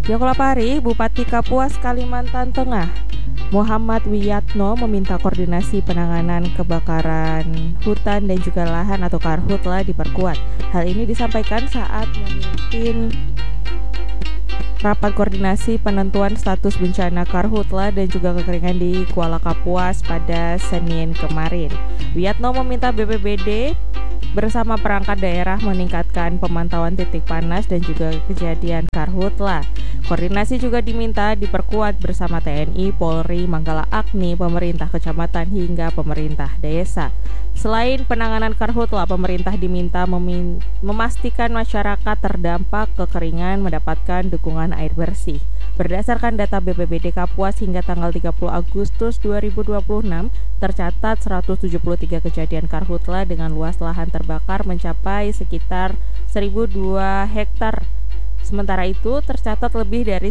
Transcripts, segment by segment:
Yokolapari, Bupati Kapuas, Kalimantan Tengah, Muhammad Wiyatno meminta koordinasi penanganan kebakaran hutan dan juga lahan atau karhutla diperkuat. Hal ini disampaikan saat memimpin rapat koordinasi penentuan status bencana karhutla dan juga kekeringan di Kuala Kapuas pada Senin kemarin. Wiyatno meminta BPBD bersama perangkat daerah meningkatkan pemantauan titik panas dan juga kejadian karhutla. Koordinasi juga diminta diperkuat bersama TNI, Polri, Manggala Agni, pemerintah kecamatan hingga pemerintah desa. Selain penanganan karhutla, pemerintah diminta memastikan masyarakat terdampak kekeringan mendapatkan dukungan air bersih. Berdasarkan data BPBD Kapuas hingga tanggal 30 Agustus 2026, tercatat 173 kejadian karhutla dengan luas lahan terbakar mencapai sekitar 1.002 hektar. Sementara itu, tercatat lebih dari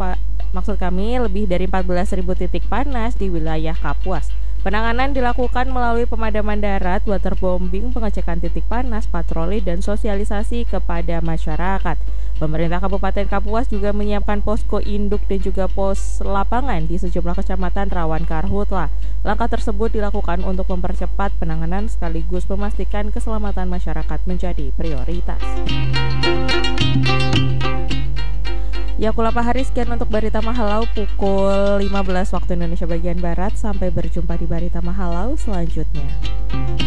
14.000 titik panas di wilayah Kapuas. Penanganan dilakukan melalui pemadaman darat, waterbombing, pengecekan titik panas, patroli, dan sosialisasi kepada masyarakat. Pemerintah Kabupaten Kapuas juga menyiapkan posko induk dan juga pos lapangan di sejumlah kecamatan rawan karhutla. Langkah tersebut dilakukan untuk mempercepat penanganan sekaligus memastikan keselamatan masyarakat menjadi prioritas. Ya, kulapa hari sekian untuk Barita Mahalau pukul 15 waktu Indonesia bagian Barat. Sampai berjumpa di Barita Mahalau selanjutnya.